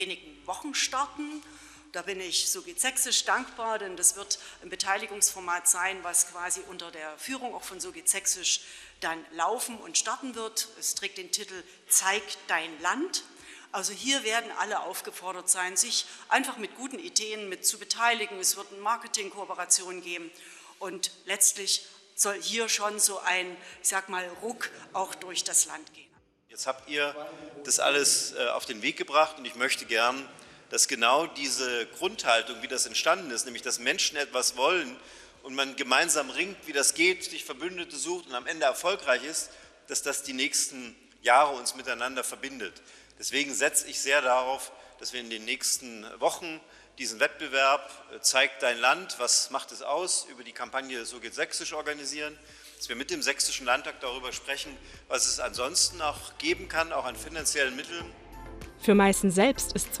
wenigen Wochen starten. Da bin ich so geht sächsisch dankbar, denn das wird ein Beteiligungsformat sein, was quasi unter der Führung auch von so geht sächsisch dann laufen und starten wird. Es trägt den Titel Zeig dein Land. Also hier werden alle aufgefordert sein, sich einfach mit guten Ideen mit zu beteiligen. Es wird eine Marketingkooperation geben und letztlich soll hier schon so ein, ich sag mal, Ruck auch durch das Land gehen. Jetzt habt ihr das alles auf den Weg gebracht und ich möchte gern, dass genau diese Grundhaltung, wie das entstanden ist, nämlich dass Menschen etwas wollen und man gemeinsam ringt, wie das geht, sich Verbündete sucht und am Ende erfolgreich ist, dass das die nächsten Jahre uns miteinander verbindet. Deswegen setze ich sehr darauf, dass wir in den nächsten Wochen diesen Wettbewerb Zeig dein Land, was macht es aus, über die Kampagne So geht Sächsisch organisieren, dass wir mit dem Sächsischen Landtag darüber sprechen, was es ansonsten auch geben kann, auch an finanziellen Mitteln. Für Meißen selbst ist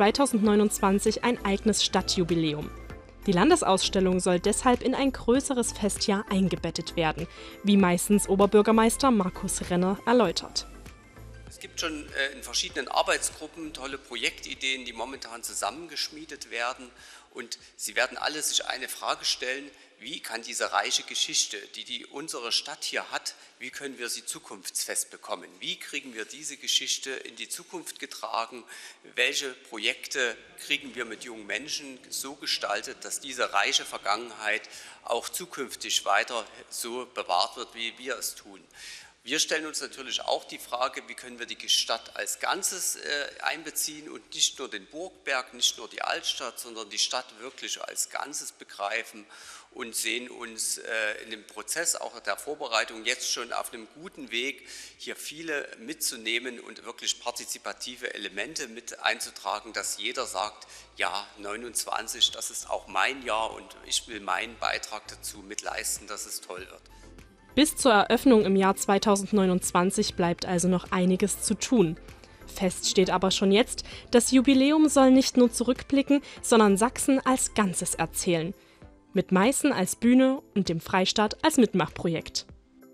2029 ein eigenes Stadtjubiläum. Die Landesausstellung soll deshalb in ein größeres Festjahr eingebettet werden, wie Meißens Oberbürgermeister Markus Renner erläutert. Es gibt schon in verschiedenen Arbeitsgruppen tolle Projektideen, die momentan zusammengeschmiedet werden. Und sie werden alle sich eine Frage stellen: Wie kann diese reiche Geschichte, die unsere Stadt hier hat, wie können wir sie zukunftsfest bekommen? Wie kriegen wir diese Geschichte in die Zukunft getragen? Welche Projekte kriegen wir mit jungen Menschen so gestaltet, dass diese reiche Vergangenheit auch zukünftig weiter so bewahrt wird, wie wir es tun? Wir stellen uns natürlich auch die Frage, wie können wir die Stadt als Ganzes einbeziehen und nicht nur den Burgberg, nicht nur die Altstadt, sondern die Stadt wirklich als Ganzes begreifen und sehen uns in dem Prozess auch der Vorbereitung jetzt schon auf einem guten Weg, hier viele mitzunehmen und wirklich partizipative Elemente mit einzutragen, dass jeder sagt, ja, 29, das ist auch mein Jahr und ich will meinen Beitrag dazu mitleisten, dass es toll wird. Bis zur Eröffnung im Jahr 2029 bleibt also noch einiges zu tun. Fest steht aber schon jetzt, das Jubiläum soll nicht nur zurückblicken, sondern Sachsen als Ganzes erzählen. Mit Meißen als Bühne und dem Freistaat als Mitmachprojekt.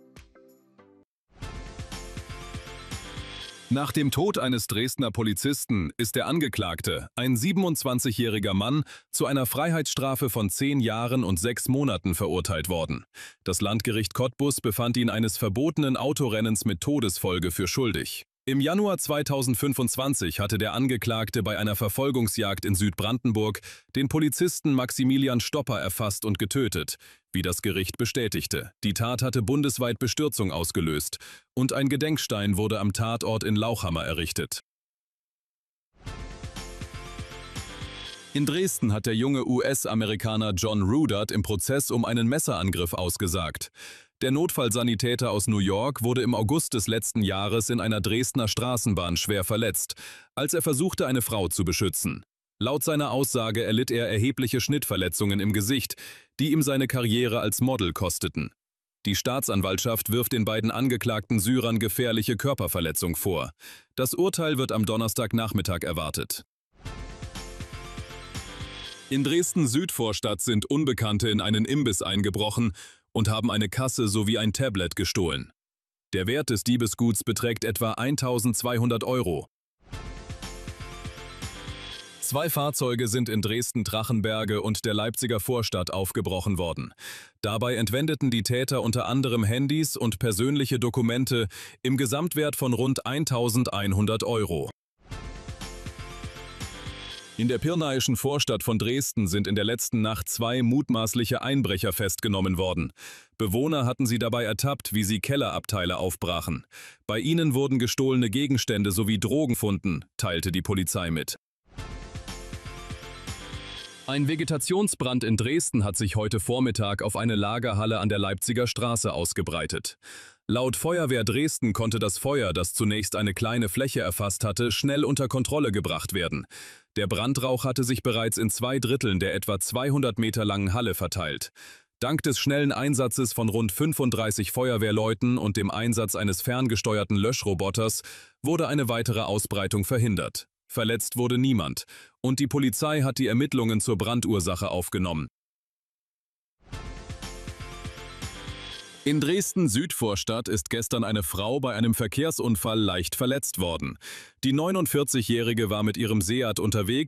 Nach dem Tod eines Dresdner Polizisten ist der Angeklagte, ein 27-jähriger Mann, zu einer Freiheitsstrafe von 10 Jahren und 6 Monaten verurteilt worden. Das Landgericht Cottbus befand ihn eines verbotenen Autorennens mit Todesfolge für schuldig. Im Januar 2025 hatte der Angeklagte bei einer Verfolgungsjagd in Südbrandenburg den Polizisten Maximilian Stopper erfasst und getötet, wie das Gericht bestätigte. Die Tat hatte bundesweit Bestürzung ausgelöst und ein Gedenkstein wurde am Tatort in Lauchhammer errichtet. In Dresden hat der junge US-Amerikaner John Rudert im Prozess um einen Messerangriff ausgesagt. Der Notfallsanitäter aus New York wurde im August des letzten Jahres in einer Dresdner Straßenbahn schwer verletzt, als er versuchte, eine Frau zu beschützen. Laut seiner Aussage erlitt er erhebliche Schnittverletzungen im Gesicht, die ihm seine Karriere als Model kosteten. Die Staatsanwaltschaft wirft den beiden angeklagten Syrern gefährliche Körperverletzung vor. Das Urteil wird am Donnerstagnachmittag erwartet. In Dresden-Südvorstadt sind Unbekannte in einen Imbiss eingebrochen und haben eine Kasse sowie ein Tablet gestohlen. Der Wert des Diebesguts beträgt etwa 1.200 €. 2 Fahrzeuge sind in Dresden-Drachenberge und der Leipziger Vorstadt aufgebrochen worden. Dabei entwendeten die Täter unter anderem Handys und persönliche Dokumente im Gesamtwert von rund 1.100 €. In der pirnaischen Vorstadt von Dresden sind in der letzten Nacht 2 mutmaßliche Einbrecher festgenommen worden. Bewohner hatten sie dabei ertappt, wie sie Kellerabteile aufbrachen. Bei ihnen wurden gestohlene Gegenstände sowie Drogen gefunden, teilte die Polizei mit. Ein Vegetationsbrand in Dresden hat sich heute Vormittag auf eine Lagerhalle an der Leipziger Straße ausgebreitet. Laut Feuerwehr Dresden konnte das Feuer, das zunächst eine kleine Fläche erfasst hatte, schnell unter Kontrolle gebracht werden. Der Brandrauch hatte sich bereits in 2 Dritteln der etwa 200 Meter langen Halle verteilt. Dank des schnellen Einsatzes von rund 35 Feuerwehrleuten und dem Einsatz eines ferngesteuerten Löschroboters wurde eine weitere Ausbreitung verhindert. Verletzt wurde niemand und die Polizei hat die Ermittlungen zur Brandursache aufgenommen. In Dresden-Südvorstadt ist gestern eine Frau bei einem Verkehrsunfall leicht verletzt worden. Die 49-Jährige war mit ihrem Seat unterwegs.